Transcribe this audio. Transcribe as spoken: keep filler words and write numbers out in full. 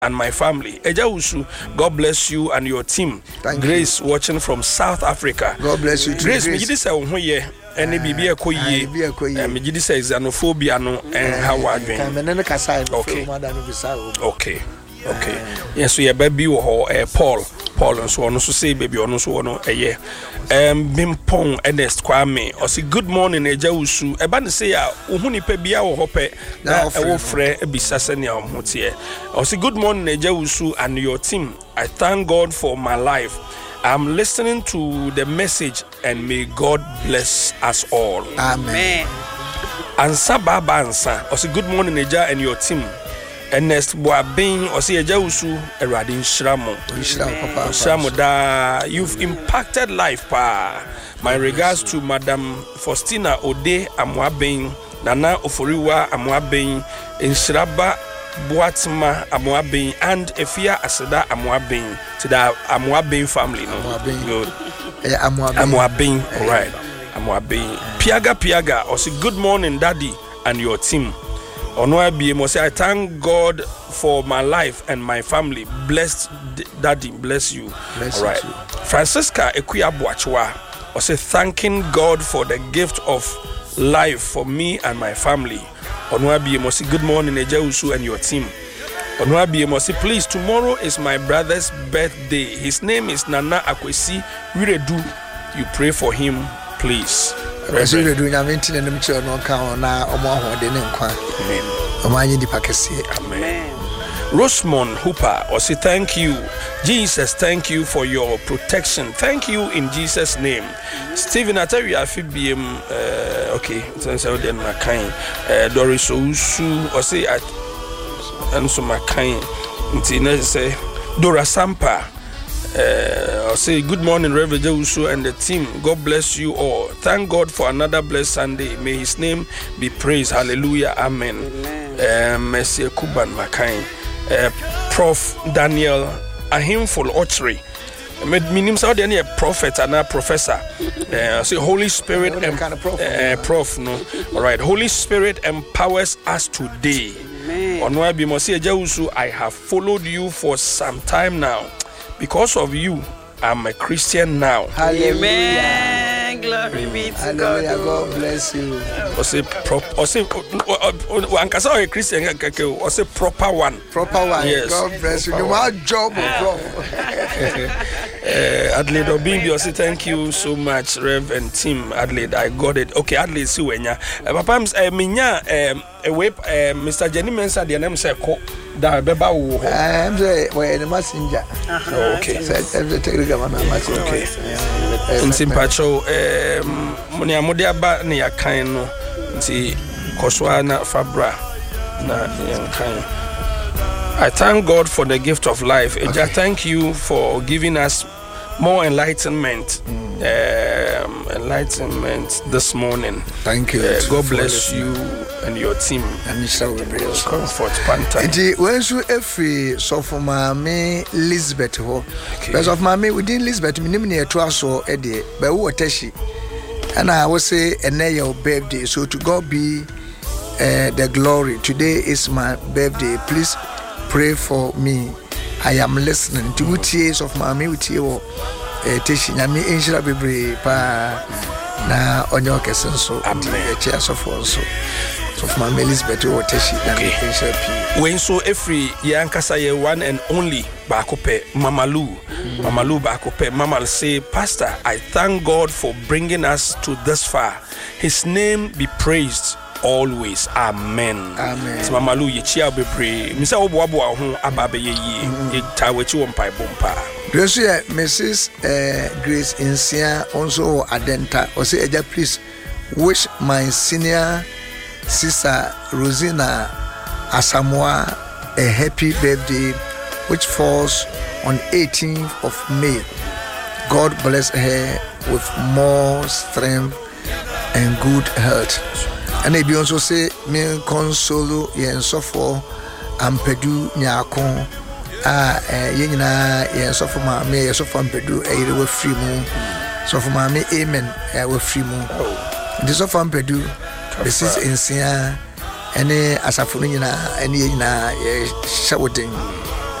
and my family. Ejawusu, God bless you and your team. Thank Grace you. watching from South Africa. God bless you too. Grace, me jidi say wo ye ene bibia ko ye. Me jidi say xenophobia no en how adwen. Okay. Okay. Okay. Yes, so your baby wo eh Paul. Paul and so on so say baby on so on eh um Bimpong Ernest Kwame or say good morning Ejawusu e ba ne say a wo nipa bia wo hope na e wo frɛ ebisase ne omotie or say good morning Ejawusu and your team. I thank God for my life. I'm listening to the message and may God bless us all. Amen. Ansa baba ansa or say good morning Eja and your team. Ernest Boabin or say Ejawusu Eradin Shramo. Shramo da you've impacted life pa. My regards to Madam Faustina Ode Amwabin, Nana Oforiwa Amwabin, Inshraba Boatma Amwabin, and Efia Asada Amwabin to the Amwabin family. No? Good. Amwabin, all right. Amwabin. Piaga Piaga or say good morning Daddy and your team. Onwa say I thank God for my life and my family. Blessed Daddy, bless you. Bless all right. You. Francisca Ekuya Boachwa or say thanking God for the gift of life for me and my family. Onwa say good morning Ejawusu and your team. Onwa say please, tomorrow is my brother's birthday. His name is Nana Akwesi Wiredu. You pray for him, please. Amen. Amen. Rosemond Hooper or say thank you Jesus, thank you for your protection. Thank you in Jesus' name. Stephen, I tell you I feel be um uh, okay since I did my kind uh, Doris Ousu or say I and so my kind until say Dora Sampa. Uh, I'll say good morning Reverend Ejawusu and the team. God bless you all. Thank God for another blessed Sunday. May his name be praised. Hallelujah. Amen. Mercy Kuban Makain. Prof Daniel Ahimful Ochri. Meaning so any a prophet and a professor. Uh, say Holy Spirit and kind of prof, uh, prof no. All right. Holy Spirit empowers us today. On why be Mercy Ejawusu, I have followed you for some time now. Because of you, I'm a Christian now. Amen. Glory be to Hallelujah. God. God bless you. Or say prop. Or say Ankasa a Christian. Or say proper one. Proper one. Yes. God bless you. You want job, prof. Adelaide Obimbi, I say thank you so much, Rev and team. Adelaide, I got it. Okay, Adelaide, see when ya. Papa, minya um, Mister Jenny Mensa, the name say ko. Da beba wo. I'm say we the messenger. Okay. Say the telegram messenger. Okay. Nti mpacho um moni amode aba ne yakan no. Nti koswa na fabra na yankan. I thank God for the gift of life. Okay. Eja, thank you for giving us more enlightenment, mm. um, enlightenment this morning. Thank you. Uh, God bless you and your team. And shall we pray? Comfort, Panta. Indeed, when you every so for my Elizabeth ho, because of my within Elizabeth, me name near twaso ede, but who teshi, and I will say and your birthday. So to God be uh, the glory. Today is my birthday. Please pray for me. I am listening to good tears of my beauty or teaching. I mean, Angela Bibri pa na on your question. So I'm the chair of also. So for my Elizabeth or Teshi. Okay. When so every Yankasa ye one and only Bakope Mamalu. Mamalu Bakope Mamal say, Pastor, I thank God for bringing us to this far. His name be praised always. Amen. Amen. So Mamalu ye chia be pray. Misa obo abo ahu ababe ye ye. Ye tawechi wompai bompa. Grace Missus Uh, Grace Insia also Adenta. Or say, Eja, please wish my senior sister Rosina Asamoah a happy birthday, which falls on eighteenth of May. God bless her with more strength and good health. And they also say, me consolo yen sofo ampedu nyakon ah yena yen sofo ma me yen sofo ampedu e we free mu sofo ma me amen e we free mu this sofo ampedu this is insia ene asafo nyina ene nyina ye shawoden